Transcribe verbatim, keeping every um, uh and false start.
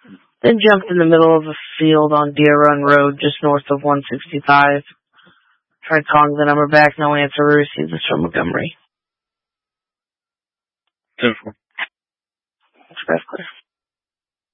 then jumped in the middle of a field on Deer Run Road just north of one sixty-five. Tried calling the number back, no answer. We received this from Montgomery. ten four. Express clear.